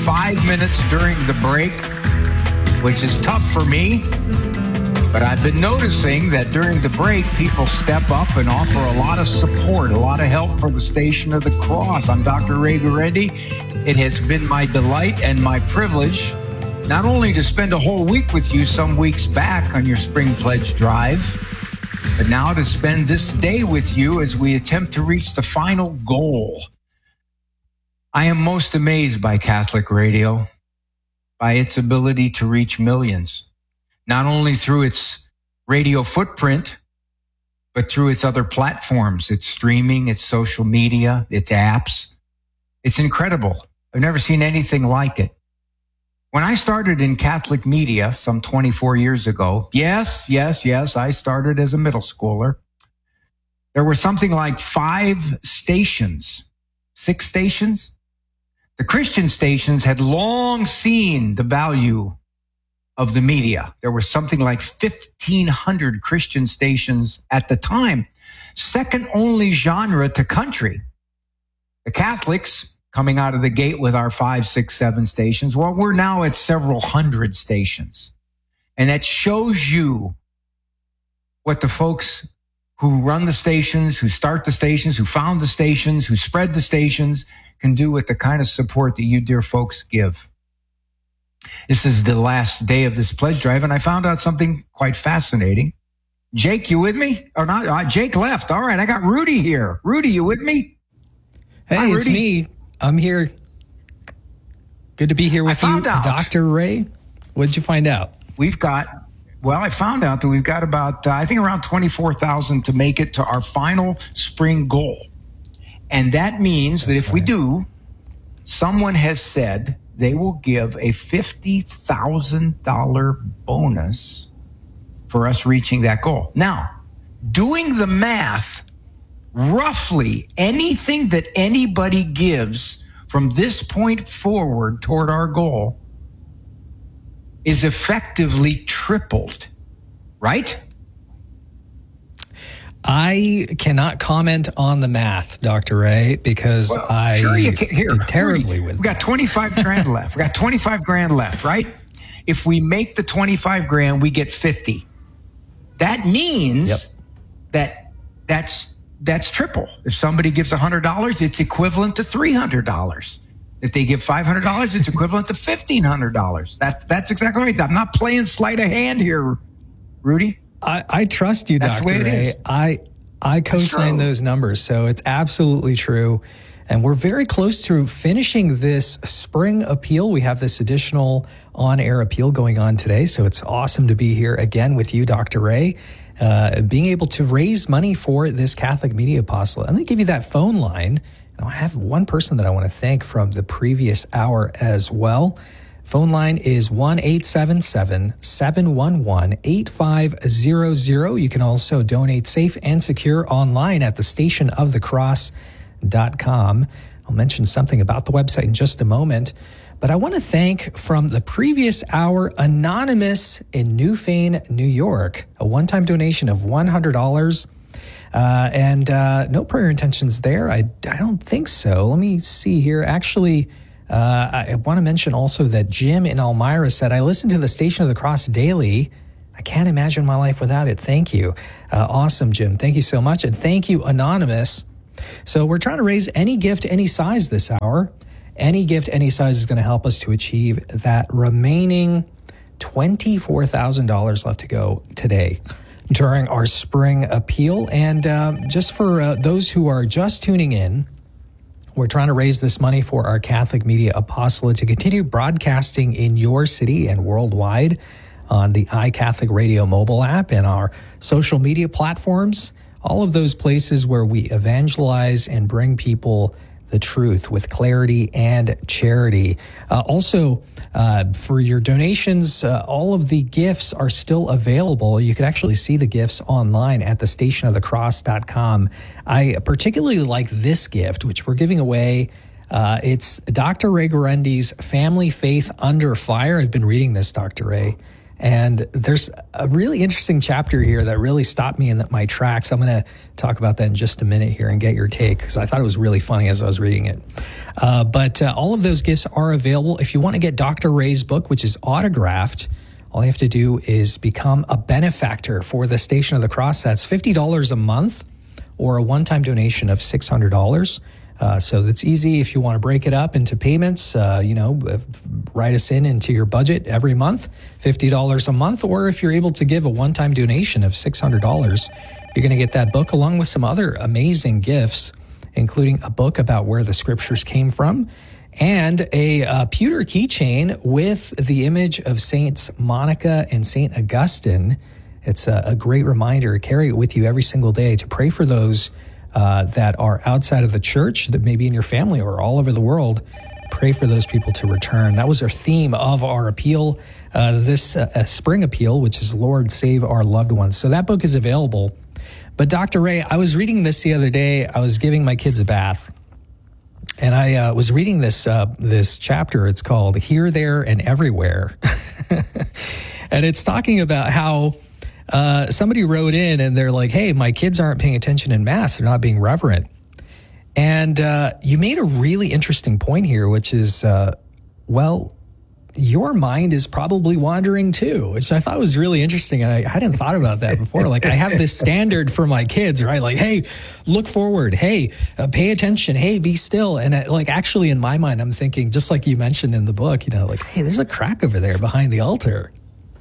5 minutes during the break, which is tough for me. But I've been noticing that during the break, people step up and offer a lot of support, a lot of help for the Station of the Cross. I'm Dr. Ray Guarendi. It has been my delight and my privilege not only to spend a whole week with you some weeks back on your Spring Pledge Drive, but now to spend this day with you as we attempt to reach the final goal. I am most amazed by Catholic radio, by its ability to reach millions. Not only through its radio footprint, but through its other platforms, its streaming, its social media, its apps. It's incredible. I've never seen anything like it. When I started in Catholic media some 24 years ago, yes, I started as a middle schooler. There were something like 6 stations. The Christian stations had long seen the value of the media. There were something like 1,500 Christian stations at the time, second only genre to country. The Catholics coming out of the gate with our 5, 6, 7 stations. Well, we're now at several hundred stations. And that shows you what the folks who run the stations, who start the stations, who found the stations, who spread the stations can do with the kind of support that you dear folks give. This is the last day of this pledge drive, and I found out something quite fascinating. Jake, you with me? Or not? Jake left. All right, I got Rudy here. Rudy, you with me? Hey, Hi, it's me. I'm here. Good to be here with you, Dr. Ray. What did you find out? I found out that we've got about, I think around 24,000 to make it to our final spring goal. And that means that if we do, someone has said they will give a $50,000 bonus for us reaching that goal. Now, doing the math, roughly anything that anybody gives from this point forward toward our goal is effectively tripled, right? I cannot comment on the math, Dr. Ray, because did terribly with it. We got 25 grand left. We got 25 grand left, right? If we make the 25 grand, we get 50. That means that's triple. If somebody gives $100, it's equivalent to $300. If they give $500, it's equivalent to $1,500. That's exactly right. I'm not playing sleight of hand here, Rudy. I trust you, That's Dr. Ray. I co-sign those numbers, so it's absolutely true. And we're very close to finishing this spring appeal. We have this additional on-air appeal going on today, so it's awesome to be here again with you, Dr. Ray, being able to raise money for this Catholic Media Apostolate. I'm going to give you that phone line. And I have one person that I want to thank from the previous hour as well. Phone line is 1-877-711-8500. You can also donate safe and secure online at thestationofthecross.com. I'll mention something about the website in just a moment. But I want to thank from the previous hour, Anonymous in Newfane, New York, a one-time donation of $100. No prayer intentions there. I don't think so. Let me see here. Actually, I want to mention also that Jim in Elmira said, I listen to the Station of the Cross daily. I can't imagine my life without it. Thank you. Awesome, Jim. Thank you so much. And thank you, Anonymous. So we're trying to raise any gift, any size this hour. Any gift, any size is going to help us to achieve that remaining $24,000 left to go today during our spring appeal. And just for those who are just tuning in, we're trying to raise this money for our Catholic Media Apostolate to continue broadcasting in your city and worldwide on the iCatholic Radio mobile app and our social media platforms, all of those places where we evangelize and bring people the truth with clarity and charity. Also, for your donations, all of the gifts are still available. You can actually see the gifts online at thestationofthecross.com. I particularly like this gift, which we're giving away. It's Dr. Ray Guarendi's Family Faith Under Fire. I've been reading this, Dr. Ray, And there's a really interesting chapter here that really stopped me in my tracks. I'm going to talk about that in just a minute here and get your take, because I thought it was really funny as I was reading it. But all of those gifts are available. If you want to get Dr. Ray's book, which is autographed, all you have to do is become a benefactor for the Station of the Cross. That's $50 a month or a one-time donation of $600. So that's easy. If you want to break it up into payments, write us into your budget every month, $50 a month. Or if you're able to give a one-time donation of $600, you're going to get that book along with some other amazing gifts, including a book about where the scriptures came from and a pewter keychain with the image of Saints Monica and Saint Augustine. It's a great reminder. Carry it with you every single day to pray for those that are outside of the church, that may be in your family or all over the world. Pray for those people to return. That was our theme of our appeal, this spring appeal, which is Lord, Save Our Loved Ones. So that book is available. But Dr. Ray, I was reading this the other day. I was giving my kids a bath, and I was reading this chapter. It's called Here, There, and Everywhere. And it's talking about how somebody wrote in and they're like, hey, my kids aren't paying attention in Mass. They're not being reverent. And you made a really interesting point here, which is, your mind is probably wandering too, which I thought was really interesting. I hadn't thought about that before. Like, I have this standard for my kids, right? Like, hey, look forward. Hey, pay attention. Hey, be still. And actually in my mind, I'm thinking, just like you mentioned in the book, like, hey, there's a crack over there behind the altar.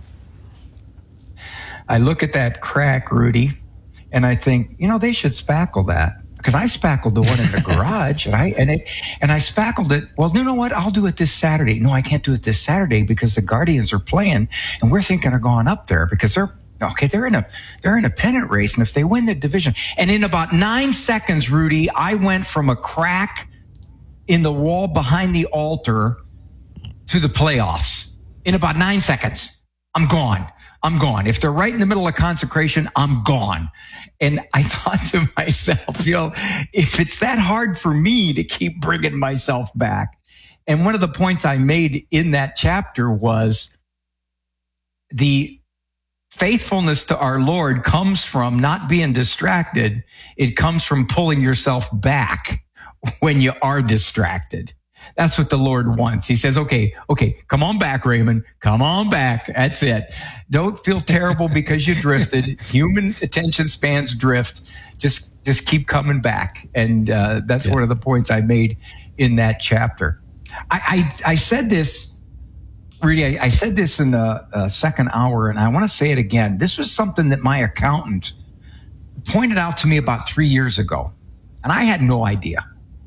I look at that crack, Rudy, and I think, they should spackle that, because I spackled the one in the garage, and I spackled it. Well, you know what? I'll do it this Saturday. No, I can't do it this Saturday because the Guardians are playing, and we're thinking of going up there because they're in a pennant race, and if they win the division, and in about 9 seconds, Rudy, I went from a crack in the wall behind the altar to the playoffs in about 9 seconds. I'm gone. If they're right in the middle of consecration, I'm gone. And I thought to myself, if it's that hard for me to keep bringing myself back. And one of the points I made in that chapter was the faithfulness to our Lord comes from not being distracted. It comes from pulling yourself back when you are distracted. That's what the Lord wants. He says, okay, come on back, Raymond. Come on back. That's it. Don't feel terrible because you drifted. Human attention spans drift. Just keep coming back. And that's one of the points I made in that chapter. I said this, Rudy, I said this in the second hour, and I want to say it again. This was something that my accountant pointed out to me about 3 years ago, and I had no idea.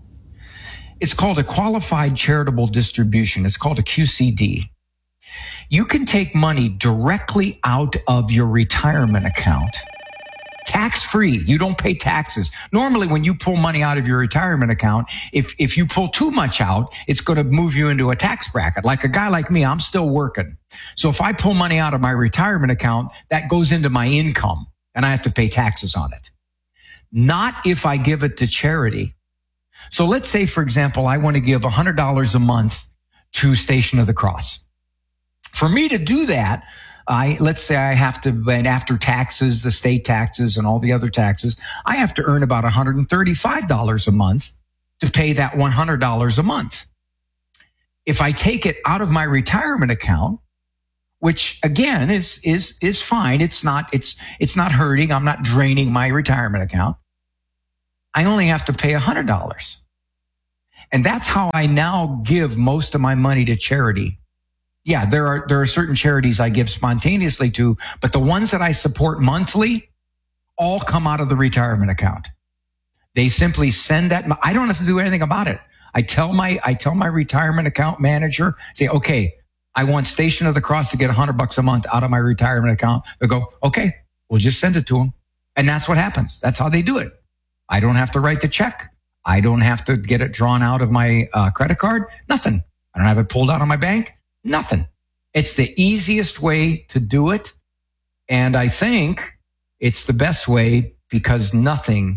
It's called a qualified charitable distribution. It's called a QCD. You can take money directly out of your retirement account, tax-free. You don't pay taxes. Normally, when you pull money out of your retirement account, if you pull too much out, it's going to move you into a tax bracket. Like a guy like me, I'm still working. So if I pull money out of my retirement account, that goes into my income, and I have to pay taxes on it. Not if I give it to charity. So let's say, for example, I want to give $100 a month to Station of the Cross. For me to do that, let's say I have to, and after taxes, the state taxes and all the other taxes, I have to earn about $135 a month to pay that $100 a month. If I take it out of my retirement account, which again is fine, it's not hurting, I'm not draining my retirement account, I only have to pay $100. And that's how I now give most of my money to charity. Yeah, there are certain charities I give spontaneously to, but the ones that I support monthly all come out of the retirement account. They simply send that. I don't have to do anything about it. I tell my retirement account manager, say, okay, I want Station of the Cross to get $100 a month out of my retirement account. They go, okay, we'll just send it to them. And that's what happens. That's how they do it. I don't have to write the check. I don't have to get it drawn out of my credit card. Nothing. I don't have it pulled out of my bank. Nothing. It's the easiest way to do it. And I think it's the best way because nothing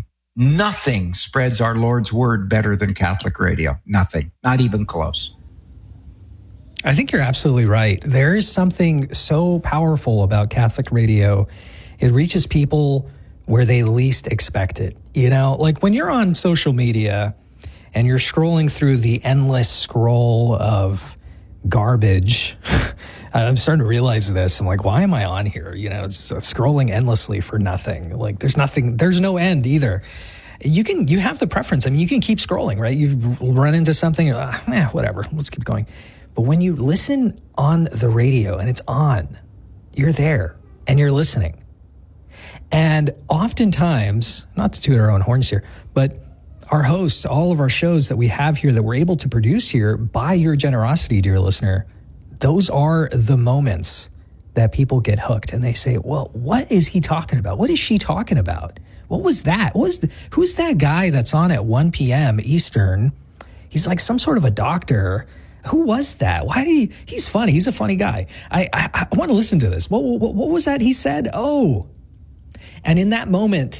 spreads our Lord's word better than Catholic radio. Nothing. Not even close. I think you're absolutely right. There is something so powerful about Catholic radio. It reaches people where they least expect it. You know, like when you're on social media and you're scrolling through the endless scroll of garbage, I'm starting to realize this. I'm like, why am I on here? You know, it's scrolling endlessly for nothing. Like there's no end either. You have the preference. I mean, you can keep scrolling, right? You run into something, whatever, let's keep going. But when you listen on the radio and it's on, you're there and you're listening. And oftentimes, not to toot our own horns here, but our hosts, all of our shows that we have here that we're able to produce here by your generosity, dear listener, those are the moments that people get hooked and they say, well, what is he talking about? What is she talking about? What was that? Who's that guy that's on at 1 p.m. Eastern? He's like some sort of a doctor. Who was that? He's funny. He's a funny guy. I want to listen to this. What was that he said? Oh. And in that moment,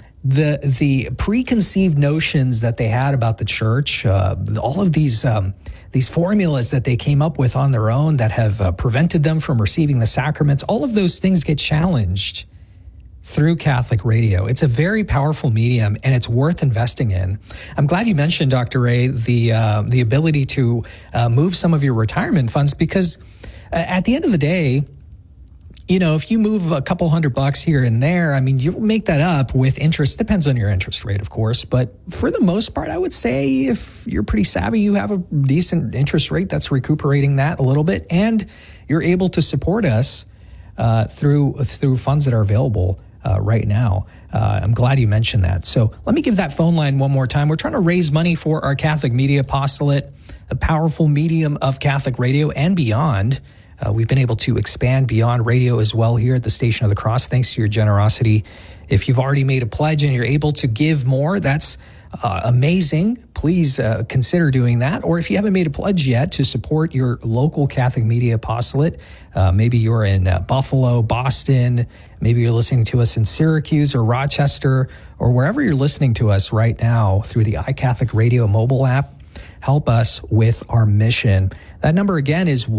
the preconceived notions that they had about the church, all of these formulas that they came up with on their own that have prevented them from receiving the sacraments, all of those things get challenged through Catholic radio. It's a very powerful medium, and it's worth investing in. I'm glad you mentioned, Dr. Ray, the ability to move some of your retirement funds, because at the end of the day, you know, if you move a couple $100 here and there, I mean, you'll make that up with interest. Depends on your interest rate, of course. But for the most part, I would say if you're pretty savvy, you have a decent interest rate that's recuperating that a little bit, and you're able to support us through funds that are available right now. I'm glad you mentioned that. So let me give that phone line one more time. We're trying to raise money for our Catholic Media Apostolate, a powerful medium of Catholic radio and beyond. We've been able to expand beyond radio as well here at the Station of the Cross, thanks to your generosity. If you've already made a pledge and you're able to give more, that's amazing. Please consider doing that. Or if you haven't made a pledge yet to support your local Catholic Media Apostolate, maybe you're in Buffalo, Boston, maybe you're listening to us in Syracuse or Rochester, or wherever you're listening to us right now through the iCatholic Radio mobile app, help us with our mission. That number again is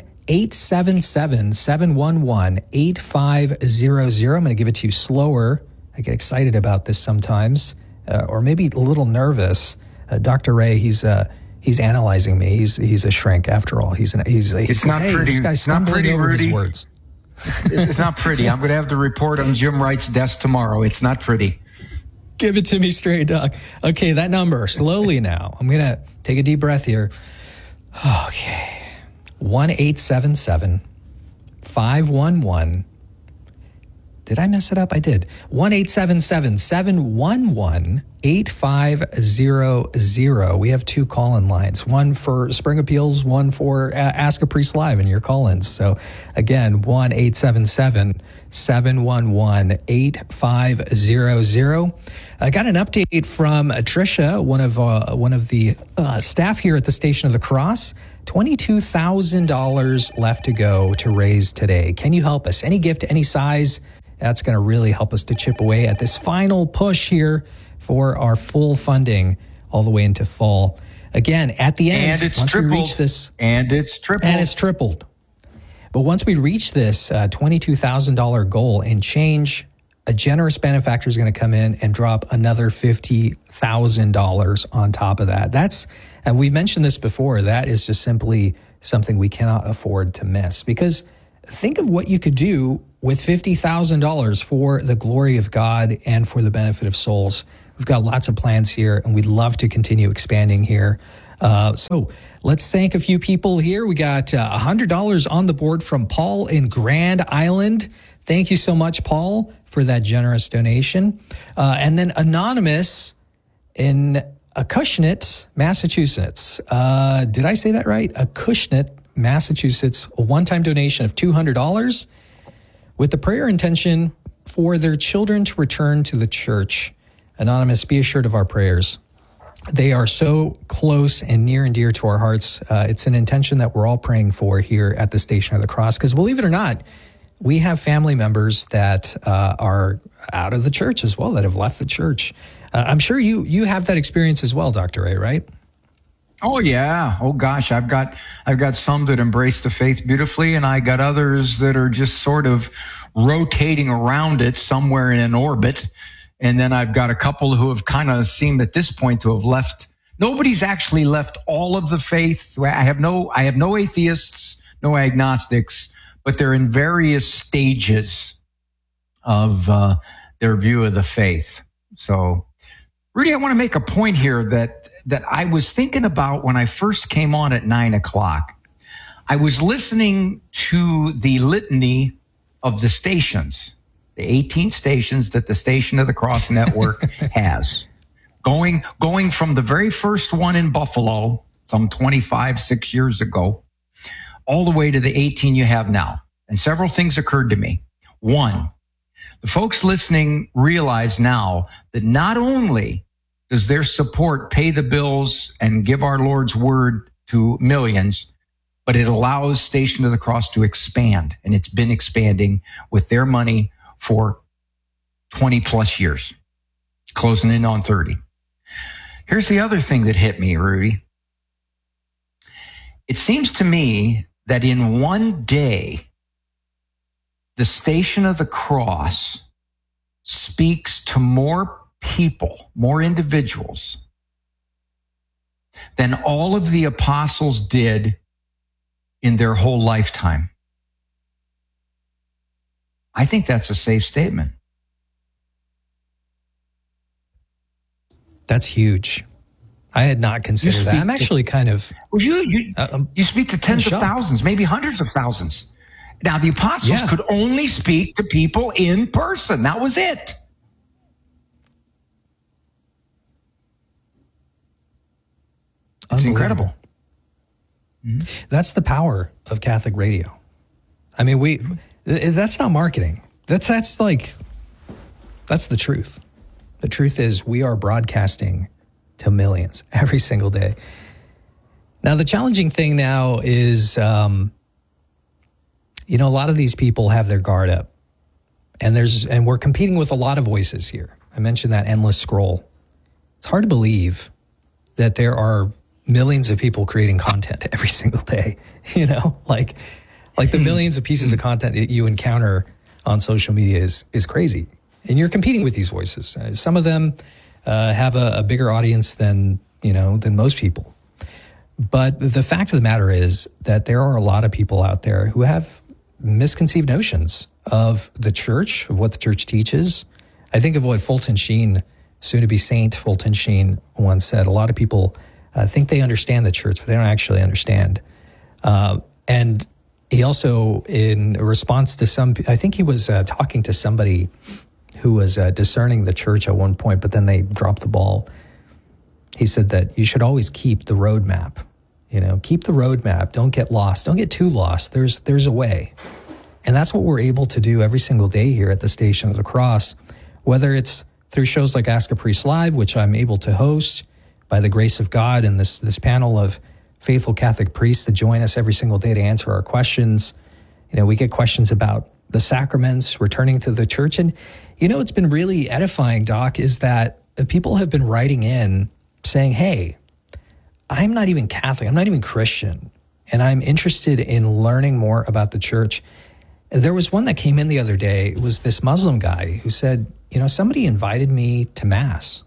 1-877-711-8500. I'm going to give it to you slower. I get excited about this sometimes, or maybe a little nervous. Dr. Ray, he's analyzing me. He's a shrink after all. It's not pretty. This guy's stumbling over his words. It's not pretty. I'm going to have the report on Jim Wright's desk tomorrow. It's not pretty. Give it to me straight, Doc. Okay, that number, slowly now. I'm going to take a deep breath here. Okay. 1-877-511. Did I mess it up? I did. 1-877-711-8500. We have two call-in lines, one for Spring Appeals, one for Ask a Priest Live and your call-ins. So again, 1-877-711-8500. I got an update from Tricia, one of the staff here at the Station of the Cross. $22,000 left to go to raise today. Can you help us? Any gift, any size? That's going to really help us to chip away at this final push here for our full funding all the way into fall. Again, at the end, and it's tripled. But once we reach this $22,000 goal and change, a generous benefactor is going to come in and drop another $50,000 on top of that. And we've mentioned this before, that is just simply something we cannot afford to miss. Because think of what you could do with $50,000 for the glory of God and for the benefit of souls. We've got lots of plans here, and we'd love to continue expanding here. So let's thank a few people here. We got $100 on the board from Paul in Grand Island. Thank you so much, Paul, for that generous donation. And then Anonymous in Acushnet, Massachusetts. Did I say that right? Acushnet, Massachusetts, a one-time donation of $200 with the prayer intention for their children to return to the church. Anonymous, be assured of our prayers. They are so close and near and dear to our hearts. It's an intention that we're all praying for here at the Station of the Cross, because believe it or not, we have family members that are out of the church as well, that have left the church. I'm sure you have that experience as well, Dr. A, right? Oh yeah. Oh gosh, I've got some that embrace the faith beautifully, and I got others that are just sort of rotating around it somewhere in an orbit. And then I've got a couple who have kind of seemed at this point to have left. Nobody's actually left all of the faith. I have no atheists, no agnostics, but they're in various stages of their view of the faith. So, Rudy, I want to make a point here that I was thinking about when I first came on at 9:00. I was listening to the litany of the stations, the 18 stations that the Station of the Cross Network has. Going from the very first one in Buffalo, some 6 years ago, all the way to the 18 you have now. And several things occurred to me. One, the folks listening realize now that not only does their support pay the bills and give our Lord's word to millions, but it allows Station of the Cross to expand. And it's been expanding with their money for 20 plus years, closing in on 30. Here's the other thing that hit me, Rudy. It seems to me that in one day, the Station of the Cross speaks to more people, more individuals, than all of the apostles did in their whole lifetime. I think that's a safe statement. That's huge. I had not considered that. I'm actually kind of... Well, you speak to tens of thousands, maybe hundreds of thousands. Now, the apostles could only speak to people in person. That was it. It's incredible. Mm-hmm. That's the power of Catholic radio. I mean, that's not marketing. That's the truth. The truth is we are broadcasting to millions every single day. Now, the challenging thing now is, a lot of these people have their guard up, and we're competing with a lot of voices here. I mentioned that endless scroll. It's hard to believe that there are millions of people creating content every single day, like the millions of pieces of content that you encounter on social media is crazy. And you're competing with these voices. Some of them have a bigger audience than most people. But the fact of the matter is that there are a lot of people out there who have misconceived notions of the church, of what the church teaches. I think of what Fulton Sheen, soon to be Saint Fulton Sheen, once said. A lot of people think they understand the church, but they don't actually understand. And he also, in response to I think he was talking to somebody who was discerning the church at one point, but then they dropped the ball. He said that you should always keep the roadmap. Keep the roadmap. Don't get lost. Don't get too lost. There's a way. And that's what we're able to do every single day here at the Station of the Cross, whether it's through shows like Ask a Priest Live, which I'm able to host by the grace of God, and this panel of faithful Catholic priests that join us every single day to answer our questions. We get questions about the sacraments, returning to the church. And, it's been really edifying, Doc, is that people have been writing in saying, hey, I'm not even Catholic, I'm not even Christian, and I'm interested in learning more about the church. There was one that came in the other day. It was this Muslim guy who said, somebody invited me to Mass.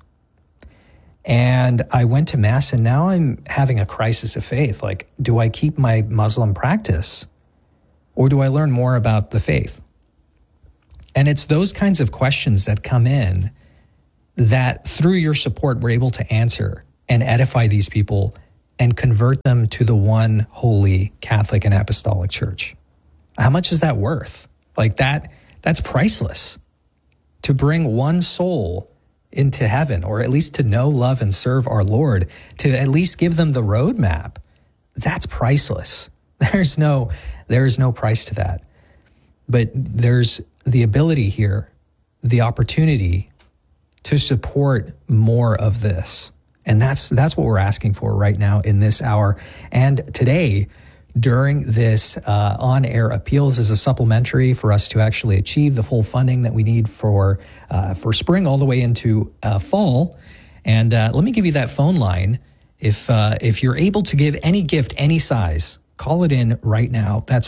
And I went to Mass, and now I'm having a crisis of faith. Like, do I keep my Muslim practice, or do I learn more about the faith? And it's those kinds of questions that come in that through your support, we're able to answer and edify these people and convert them to the one holy Catholic and Apostolic Church. How much is that worth? Like that's priceless. To bring one soul into heaven, or at least to know, love, and serve our Lord, to at least give them the roadmap, that's priceless. There's no price to that. But there's the ability here, the opportunity to support more of this. And that's what we're asking for right now in this hour. And today, during this on-air appeals, is a supplementary for us to actually achieve the full funding that we need for spring all the way into fall. And let me give you that phone line. If you're able to give any gift, any size, call it in right now. That's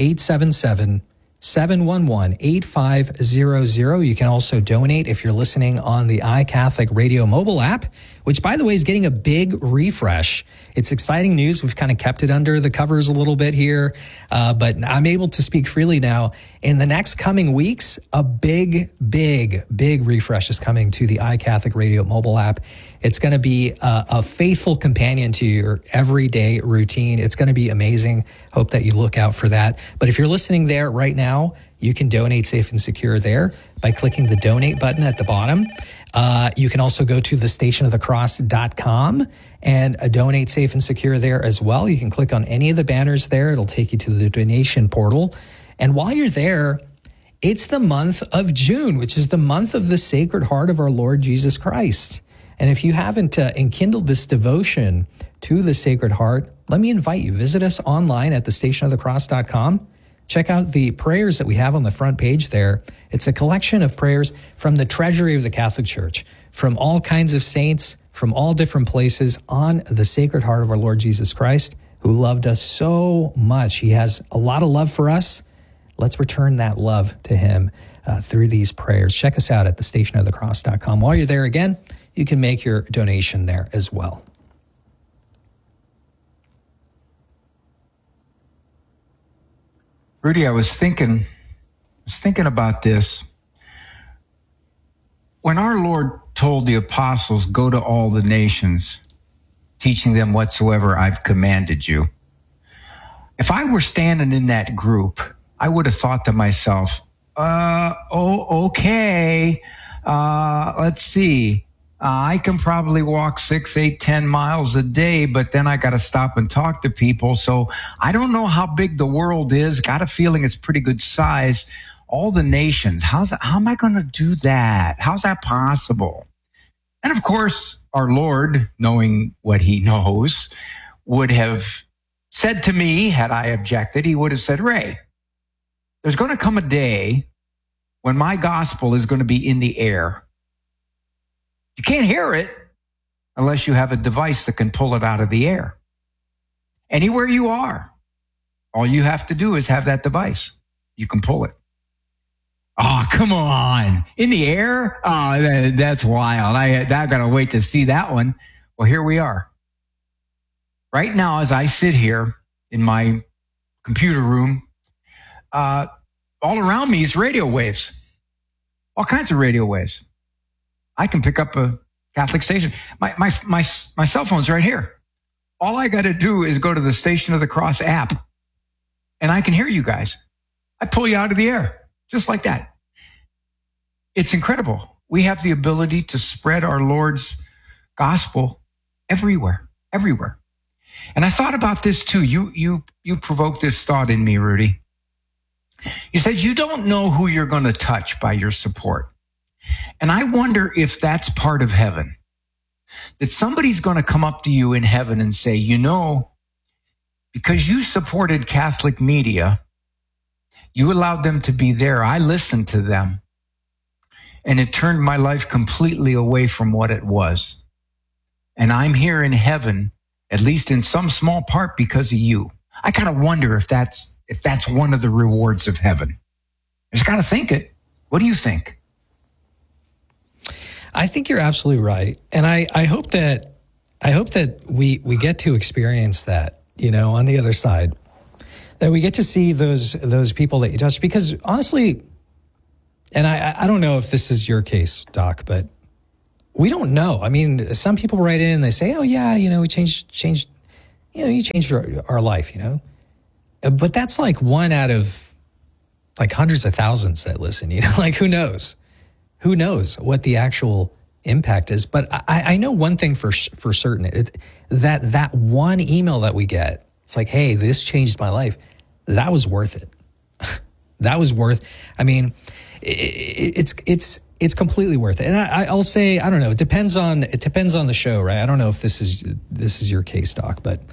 1-877-711-8500. You can also donate if you're listening on the iCatholic Radio mobile app, which, by the way, is getting a big refresh. It's exciting news. We've kind of kept it under the covers a little bit here, but I'm able to speak freely now. In the next coming weeks, a big refresh is coming to the iCatholic Radio mobile app. It's going to be a faithful companion to your everyday routine. It's going to be amazing. Hope that you look out for that. But if you're listening there right now, you can donate safe and secure there by clicking the donate button at the bottom. You can also go to thestationofthecross.com and donate safe and secure there as well. You can click on any of the banners there. It'll take you to the donation portal. And while you're there, it's the month of June, which is the month of the Sacred Heart of our Lord Jesus Christ. And if you haven't enkindled this devotion to the Sacred Heart, let me invite you. Visit us online at thestationofthecross.com. Check out the prayers that we have on the front page there. It's a collection of prayers from the treasury of the Catholic Church, from all kinds of saints, from all different places on the Sacred Heart of our Lord Jesus Christ, who loved us so much. He has a lot of love for us. Let's return that love to him through these prayers. Check us out at thestationofthecross.com. While you're there again, you can make your donation there as well. Rudy, I was thinking about this. When our Lord told the apostles, go to all the nations, teaching them whatsoever I've commanded you. If I were standing in that group, I would have thought to myself, okay, let's see. I can probably walk 6, 8, 10 miles a day, but then I got to stop and talk to people. So I don't know how big the world is. Got a feeling it's pretty good size. All the nations. How am I going to do that? How's that possible? And of course, our Lord, knowing what he knows, would have said to me, had I objected, he would have said, Ray, there's going to come a day when my gospel is going to be in the air. You can't hear it unless you have a device that can pull it out of the air. Anywhere you are, all you have to do is have that device. You can pull it. Oh, come on. In the air? Oh, that's wild. I got to wait to see that one. Well, here we are. Right now, as I sit here in my computer room, all around me is radio waves. All kinds of radio waves. I can pick up a Catholic station. My cell phone's right here. All I got to do is go to the Station of the Cross app, and I can hear you guys. I pull you out of the air, just like that. It's incredible. We have the ability to spread our Lord's gospel everywhere. And I thought about this too. You provoked this thought in me, Rudy. You said you don't know who you're going to touch by your support. And I wonder if that's part of heaven. That somebody's going to come up to you in heaven and say, you know, because you supported Catholic media, you allowed them to be there. I listened to them. And it turned my life completely away from what it was. And I'm here in heaven, at least in some small part, because of you. I kind of wonder if that's one of the rewards of heaven. I just got to think it. What do you think? I think you're absolutely right. And I hope that we get to experience that, you know, on the other side, that we get to see those people that you touch, because honestly, and I don't know if this is your case, Doc, but we don't know. I mean, some people write in and they say, oh yeah, you know, we changed, you know, you changed our life, you know, but that's like one out of like hundreds of thousands that listen, you know, like who knows what the actual impact is. But I know one thing for certain, that one email that we get, it's like, hey, this changed my life. That was worth it. That was worth, I mean, it's completely worth it. And I'll say, I don't know, it depends on the show, right? I don't know if this is your case, Doc, but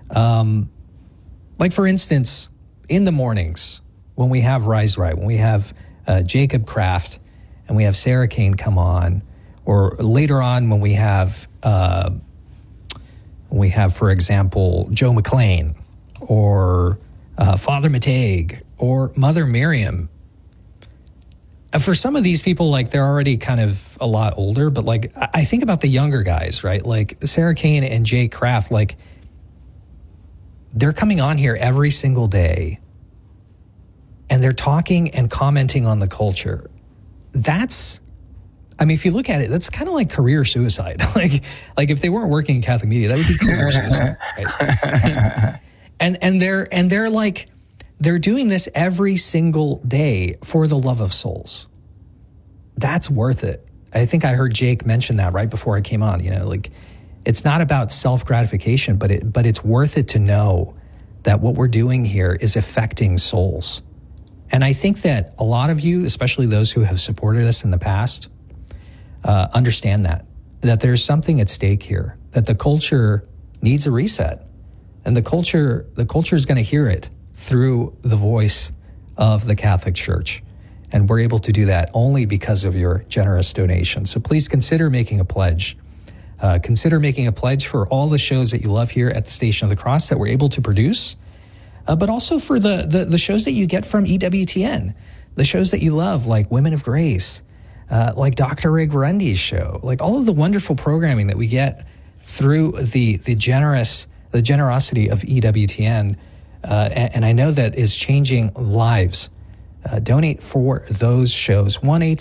like for instance, in the mornings when we have Rise Right, when we have Jacob Kraft and we have Sarah Kane come on, or later on when we have We have, for example, Joe McLean or Father Mateig or Mother Miriam. For some of these people, like, they're already kind of a lot older, but like, I think about the younger guys, right? Like Sarah Kane and Jay Kraft, like, they're coming on here every single day and they're talking and commenting on the culture. That's, I mean, if you look at it, that's kind of like career suicide. like if they weren't working in Catholic media, that would be career suicide, right? and they're like, they're doing this every single day for the love of souls. That's worth it. I think I heard Jake mention that right before I came on. You know, like, it's not about self-gratification, but it's worth it to know that what we're doing here is affecting souls. And I think that a lot of you, especially those who have supported us in the past, understand that there's something at stake here, that the culture needs a reset. And the culture is going to hear it through the voice of the Catholic Church. And we're able to do that only because of your generous donation. So please consider making a pledge. Consider making a pledge for all the shows that you love here at the Station of the Cross that we're able to produce, but also for the shows that you get from EWTN, the shows that you love, like Women of Grace, like Dr. Ray Guarendi's show, like all of the wonderful programming that we get through the generosity of EWTN. And I know that is changing lives. Donate for those shows.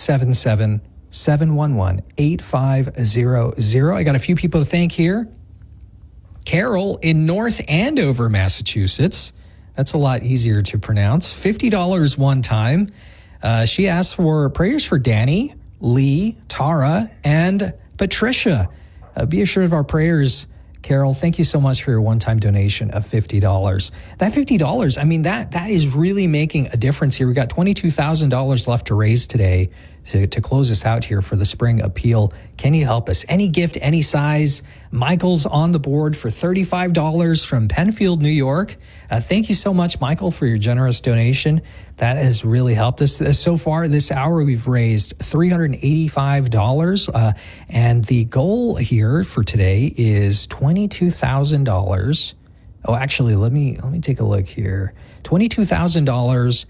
1-877-711-8500. I got a few people to thank here. Carol in North Andover, Massachusetts. That's a lot easier to pronounce. $50 one time. She asked for prayers for Danny, Lee, Tara, and Patricia. Be assured of our prayers, Carol. Thank you so much for your one-time donation of $50. That $50, I mean, that is really making a difference here. We got $22,000 left to raise today to close us out here for the spring appeal. Can you help us? Any gift, any size. Michael's on the board for $35 from Penfield, New York. Thank you so much, Michael, for your generous donation. That has really helped us. So far this hour, we've raised $385. And the goal here for today is $22,000. Oh, actually, let me take a look here. $22,000,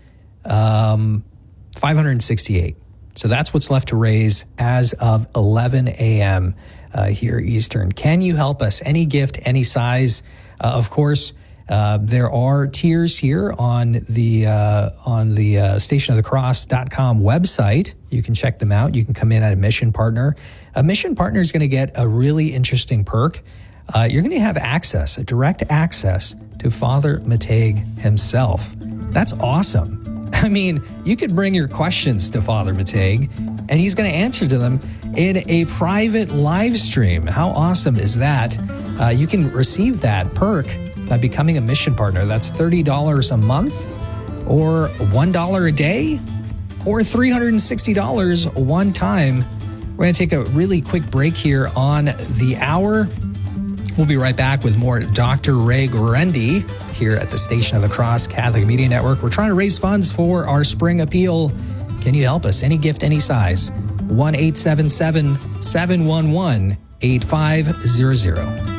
568. So that's what's left to raise as of 11 a.m. Here Eastern. Can you help us? Any gift, any size? Of course, there are tiers here on the stationofthecross.com website. You can check them out. You can come in at a mission partner. A mission partner is going to get a really interesting perk. You're going to have access, a direct access to Father Mateig himself. That's awesome. I mean, you could bring your questions to Father Mateig, and he's going to answer to them in a private live stream. How awesome is that? You can receive that perk by becoming a mission partner. That's $30 a month, or $1 a day, or $360 one time. We're going to take a really quick break here on the hour. We'll be right back with more Dr. Ray Guarendi here at the Station of the Cross Catholic Media Network. We're trying to raise funds for our spring appeal. Can you help us? Any gift, any size. 1-877-711-8500.